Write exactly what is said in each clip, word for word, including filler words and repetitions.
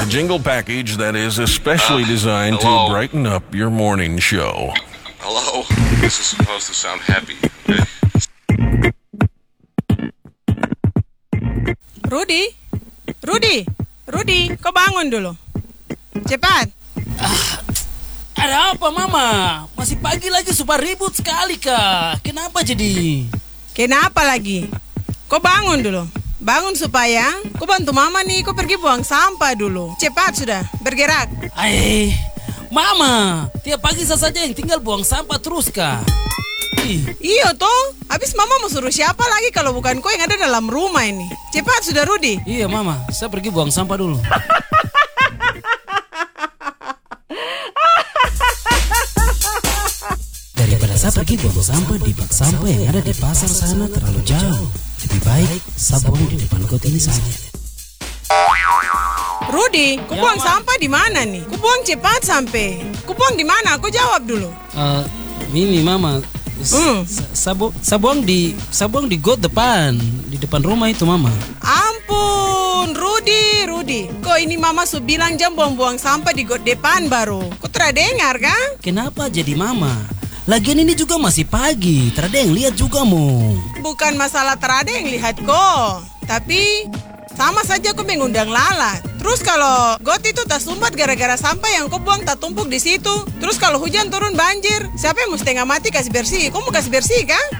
jingle package that is especially Uh, designed hello? to brighten up your morning show. Hello? This is supposed to sound happy. Rudy, Rudy, Rudy, kau bangun dulu. Cepat. Ada apa, Mama? Masih pagi lagi, super ribut sekali, Kak. Kenapa jadi? Kenapa lagi? Kau bangun dulu. Bangun supaya kau bantu Mama nih, kau pergi buang sampah dulu. Cepat sudah, bergerak. Ay, Mama, tiap pagi saya saja yang tinggal buang sampah terus, Kak. Ih, Iya toh, habis Mama mau suruh siapa lagi kalau bukan kau yang ada dalam rumah ini. Cepat sudah, Rudy. iya, Mama, saya pergi buang sampah dulu. Daripada saya pergi buang sampah di bak sampah yang ada di pasar sana terlalu jauh, lebih baik saya buang di depan got ini saja. Rudy, kau Ya, buang Ma. sampah di mana nih? Kau buang cepat sampai. Kau buang di mana? Kau jawab dulu. Eh, ini Mama, s- Hmm. sa- saya bu- saya buang di saya buang di got depan, di depan rumah itu, Mama. Ampun, Rudy, Rudy. Kok ini Mama su bilang jam buang-buang sampah di got depan baru. Kau tidak dengar kan? Kenapa jadi Mama? Lagian ini juga masih pagi, terada yang lihat juga mau. Bukan masalah terada yang lihat kok. Tapi sama saja kau mengundang lalat. Terus kalau got itu tak sumbat gara-gara sampah yang kau buang tak tumpuk di situ. Terus kalau hujan turun banjir, siapa yang mau setengah mati kasih bersih? Kau mau kasih bersih kan?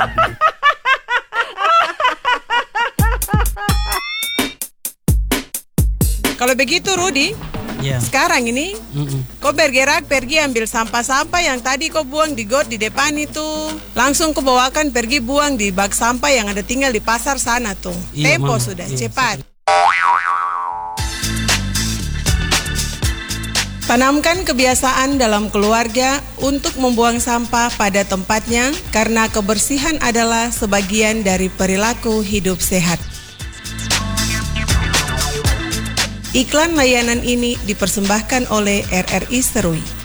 Kalau begitu Rudy, Ya. sekarang ini Mm-mm. kau bergerak pergi ambil sampah-sampah yang tadi kau buang di got di depan itu. Langsung kau bawakan pergi buang di bak sampah yang ada tinggal di pasar sana tuh. Iya, Tempo Mama. sudah, Iya, cepat. Tanamkan kebiasaan dalam keluarga untuk membuang sampah pada tempatnya karena kebersihan adalah sebagian dari perilaku hidup sehat. Iklan layanan ini dipersembahkan oleh R R I Serui.